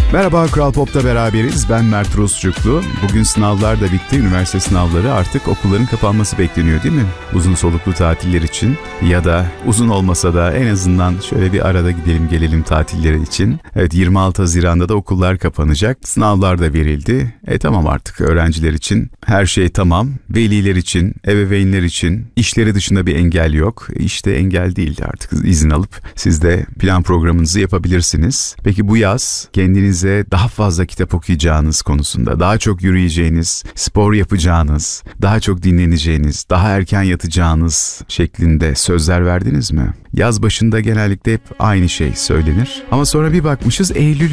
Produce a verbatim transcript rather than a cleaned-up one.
Merhaba, Kral Pop'ta beraberiz. Ben Mert Rusçuklu. Bugün sınavlar da bitti. Üniversite sınavları, artık okulların kapanması bekleniyor değil mi? Uzun soluklu tatiller için ya da uzun olmasa da en azından şöyle bir arada gidelim gelelim tatilleri için. Evet, yirmi altı Haziran'da da okullar kapanacak. Sınavlar da verildi. E tamam, artık öğrenciler için her şey tamam. Veliler için, ebeveynler için işleri dışında bir engel yok. İşte engel değil, artık izin alıp siz de plan programınızı yapabilirsiniz. Peki bu yaz kendinize daha fazla kitap okuyacağınız konusunda, daha çok yürüyeceğiniz, spor yapacağınız, daha çok dinleneceğiniz, daha erken yatacağınız şeklinde sözler verdiniz mi? Yaz başında genellikle hep aynı şey söylenir. Ama sonra bir bakmışız Eylül